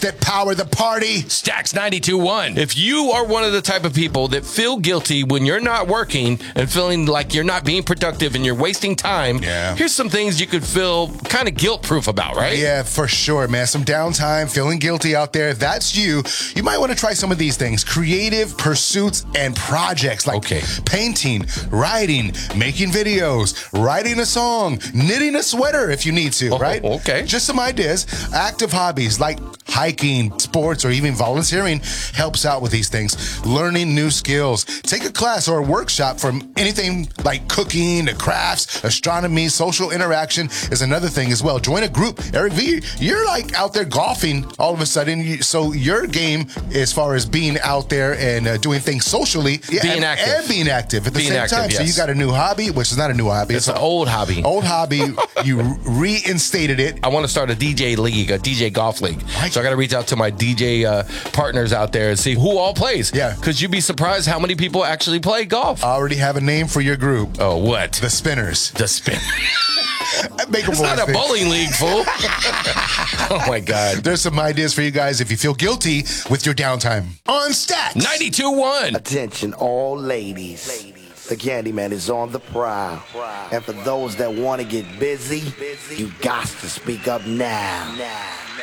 that power the party. Stacks 92.1. If you are one of the type of people that feel guilty when you're not working and feeling like you're not being productive and you're wasting time, here's some things you could feel kind of guilt-proof about, right? Yeah, for sure, man. Some downtime, feeling guilty out there. If that's you, you might want to try some of these things. Creative pursuits and projects like painting, writing, making videos, writing a song, knitting a sweater if you need to, right? Okay. Just some ideas. Active hobbies like hiking, sports, or even volunteering helps out with these things. Learning new skills. Take a class or a workshop from anything like cooking to crafts, astronomy, social interaction is another thing as well. Join a group. Eric V, you're like out there golfing all of a sudden. So your game as far as being out there and doing things socially being active. And being active at the same time. Yes. So you got a new hobby, which is not a new hobby. It's an old hobby. Old hobby. You reinstated it. I want to start a DJ league, a DJ golf league. So I got to reach out to my DJ partners out there and see who all plays. Yeah. Because you'd be surprised how many people actually play golf. I already have a name for your group. Oh, what? The Spinners. The Spin. It's not a bowling league, fool. Oh, my God. There's some ideas for you guys if you feel guilty with your downtime. On Stacks 92.1. Attention, all ladies. The Candyman is on the prowl. And for those that want to get busy, you got to speak up now.